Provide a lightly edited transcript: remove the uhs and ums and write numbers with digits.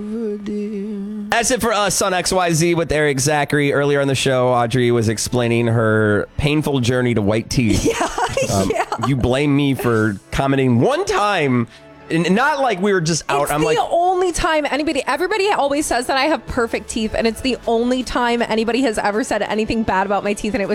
That's it for us on XYZ with Eric Zachary. Earlier on the show, Audrey was explaining her painful journey to white teeth. Yeah. You blame me for commenting one time. And not like we were just out. It's the only time everybody always says that I have perfect teeth, and it's the only time anybody has ever said anything bad about my teeth, and it was